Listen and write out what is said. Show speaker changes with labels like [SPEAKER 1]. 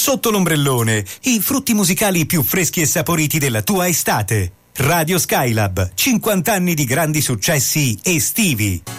[SPEAKER 1] Sotto l'ombrellone, i frutti musicali più freschi e saporiti della tua estate. Radio Skylab, 50 anni di grandi successi estivi.